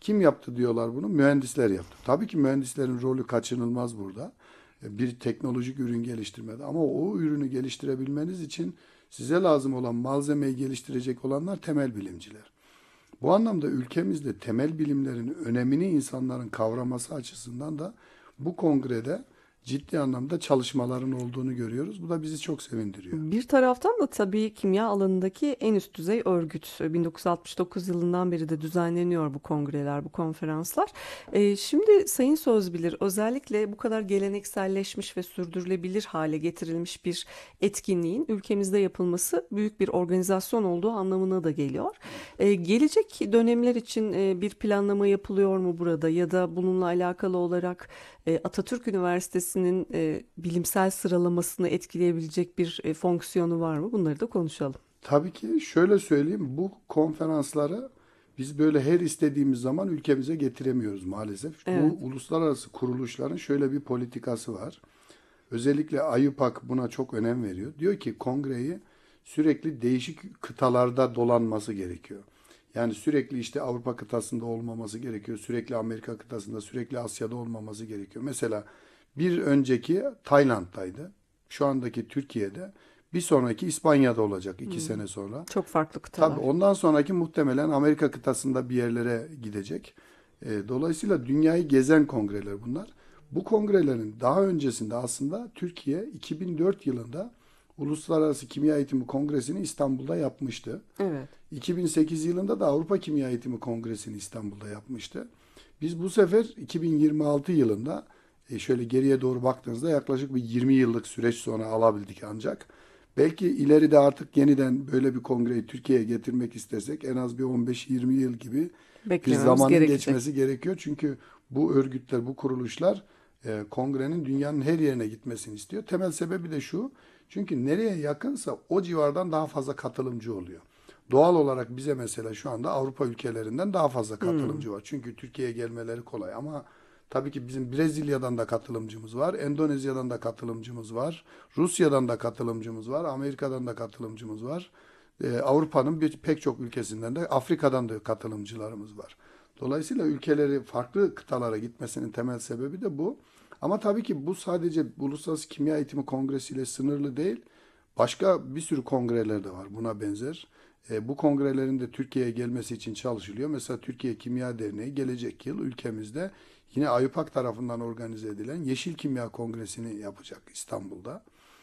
Kim yaptı diyorlar bunu? Mühendisler yaptı. Tabii ki mühendislerin rolü kaçınılmaz burada. Bir teknolojik ürün geliştirmede. Ama o ürünü geliştirebilmeniz için size lazım olan malzemeyi geliştirecek olanlar temel bilimciler. Bu anlamda ülkemizde temel bilimlerin önemini insanların kavraması açısından da bu kongrede ciddi anlamda çalışmaların olduğunu görüyoruz. Bu da bizi çok sevindiriyor. Bir taraftan da tabii kimya alanındaki en üst düzey örgüt. 1969 yılından beri de düzenleniyor bu kongreler, bu konferanslar. Şimdi Sayın Sözbilir, özellikle bu kadar gelenekselleşmiş ve sürdürülebilir hale getirilmiş bir etkinliğin ülkemizde yapılması büyük bir organizasyon olduğu anlamına da geliyor. Gelecek dönemler için bir planlama yapılıyor mu burada, ya da bununla alakalı olarak Atatürk Üniversitesi'nin bilimsel sıralamasını etkileyebilecek bir fonksiyonu var mı? Bunları da konuşalım. Tabii ki şöyle söyleyeyim, bu konferansları biz böyle her istediğimiz zaman ülkemize getiremiyoruz maalesef. Bu Evet. uluslararası kuruluşların şöyle bir politikası var. Özellikle AYUPAK buna çok önem veriyor. Diyor ki kongreyi sürekli değişik kıtalarda dolanması gerekiyor. Yani sürekli işte Avrupa kıtasında olmaması gerekiyor. Sürekli Amerika kıtasında, sürekli Asya'da olmaması gerekiyor. Mesela bir önceki Tayland'daydı. Şu andaki Türkiye'de. Bir sonraki İspanya'da olacak 2 sene sonra. Çok farklı Tabii kıtalar. ondan sonraki muhtemelen Amerika kıtasında bir yerlere gidecek. Dolayısıyla dünyayı gezen kongreler bunlar. Bu kongrelerin daha öncesinde aslında Türkiye 2004 yılında Uluslararası Kimya Eğitimi Kongresi'ni İstanbul'da yapmıştı. Evet. 2008 yılında da Avrupa Kimya Eğitimi Kongresi'ni İstanbul'da yapmıştı. Biz bu sefer 2026 yılında şöyle geriye doğru baktığınızda yaklaşık bir 20 yıllık süreç sonra alabildik ancak. Belki ileride artık yeniden böyle bir kongreyi Türkiye'ye getirmek istesek en az bir 15-20 yıl gibi bir Beklememiz zamanın gerekecek. geçmesi gerekiyor. Çünkü bu örgütler, bu kuruluşlar kongrenin dünyanın her yerine gitmesini istiyor. Temel sebebi de şu. Çünkü nereye yakınsa o civardan daha fazla katılımcı oluyor. Doğal olarak bize mesela şu anda Avrupa ülkelerinden daha fazla Hmm. katılımcı var. Çünkü Türkiye'ye gelmeleri kolay ama tabii ki bizim Brezilya'dan da katılımcımız var, Endonezya'dan da katılımcımız var, Rusya'dan da katılımcımız var, Amerika'dan da katılımcımız var. Avrupa'nın pek çok ülkesinden de Afrika'dan da katılımcılarımız var. Dolayısıyla ülkeleri farklı kıtalara gitmesinin temel sebebi de bu. Ama tabii ki bu sadece Uluslararası Kimya Eğitimi Kongresi ile sınırlı değil. Başka bir sürü kongreler de var buna benzer. Bu kongrelerin de Türkiye'ye gelmesi için çalışılıyor. Mesela Türkiye Kimya Derneği gelecek yıl ülkemizde yine AYUPAK tarafından organize edilen Yeşil Kimya Kongresi'ni yapacak İstanbul'da.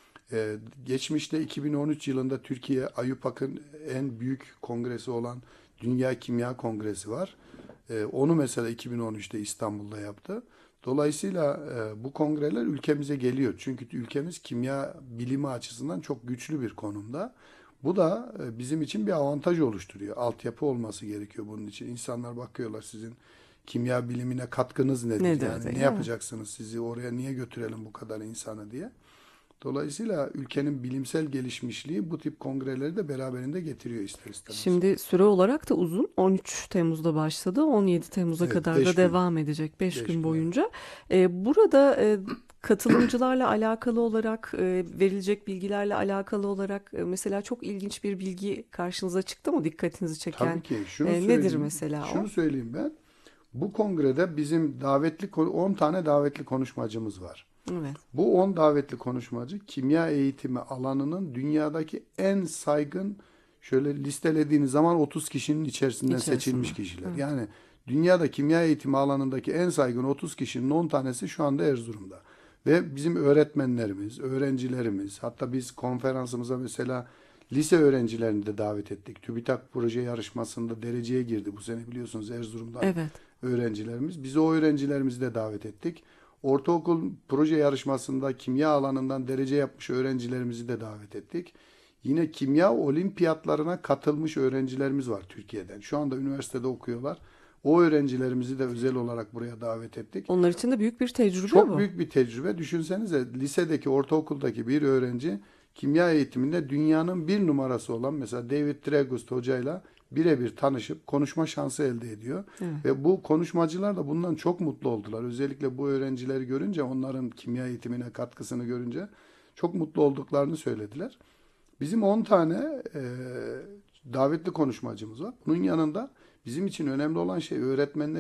Geçmişte 2013 yılında Türkiye AYUPAK'ın en büyük kongresi olan Dünya Kimya Kongresi var. Onu mesela 2013'te İstanbul'da yaptı. Dolayısıyla bu kongreler ülkemize geliyor. Çünkü ülkemiz kimya bilimi açısından çok güçlü bir konumda. Bu da bizim için bir avantaj oluşturuyor. Altyapı olması gerekiyor bunun için. İnsanlar bakıyorlar sizin kimya bilimine katkınız nedir? Nedir Yani ne diye. Evet. yapacaksınız, sizi oraya niye götürelim bu kadar insanı diye. Dolayısıyla ülkenin bilimsel gelişmişliği bu tip kongreleri de beraberinde getiriyor ister istemez. Şimdi süre olarak da uzun. 13 Temmuz'da başladı. 17 Temmuz'a Evet, kadar da 5 gün. devam edecek, 5 5 gün gün, evet. boyunca. Burada katılımcılarla alakalı olarak, verilecek bilgilerle alakalı olarak, mesela çok ilginç bir bilgi karşınıza çıktı mı, dikkatinizi Tabii çeken? ki şunu Nedir söyleyeyim. mesela o? Şunu söyleyeyim ben. Bu kongrede bizim 10 tane davetli konuşmacımız var. Evet. Bu 10 davetli konuşmacı kimya eğitimi alanının dünyadaki en saygın, şöyle listelediğiniz zaman 30 kişinin içerisinden İçerisinde. seçilmiş kişiler. Evet. Yani dünyada kimya eğitimi alanındaki en saygın 30 kişinin 10 tanesi şu anda Erzurum'da. Ve bizim öğretmenlerimiz, öğrencilerimiz, hatta biz konferansımıza mesela lise öğrencilerini de davet ettik. TÜBİTAK proje yarışmasında dereceye girdi. Bu sene biliyorsunuz Erzurum'dan Evet. öğrencilerimiz. Biz o öğrencilerimizi de davet ettik. Ortaokul proje yarışmasında kimya alanından derece yapmış öğrencilerimizi de davet ettik. Yine kimya olimpiyatlarına katılmış öğrencilerimiz var Türkiye'den. Şu anda üniversitede okuyorlar. O öğrencilerimizi de özel olarak buraya davet ettik. Onlar için de büyük bir tecrübe Çok bu. büyük bir tecrübe. Düşünsenize lisedeki, ortaokuldaki bir öğrenci kimya eğitiminde dünyanın bir numarası olan mesela David Dragust hocayla birebir tanışıp konuşma şansı elde ediyor. Evet. Ve bu konuşmacılar da bundan çok mutlu oldular. Özellikle bu öğrencileri görünce, onların kimya eğitimine katkısını görünce çok mutlu olduklarını söylediler. Bizim 10 tane davetli konuşmacımız var. Bunun yanında bizim için önemli olan şey öğretmenler